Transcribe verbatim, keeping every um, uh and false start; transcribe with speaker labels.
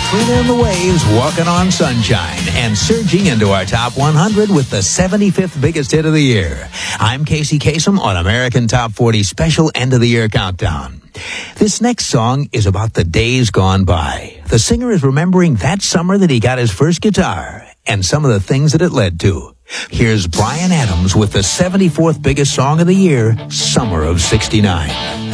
Speaker 1: Katrina and the Waves, Walking on Sunshine, and surging into our top one hundred with the seventy-fifth biggest hit of the year. I'm Casey Kasem on American Top forty Special End of the Year Countdown. This next song is about the days gone by. The singer is remembering that summer that he got his first guitar and some of the things that it led to. Here's Bryan Adams with the seventy-fourth biggest song of the year, Summer of sixty-nine.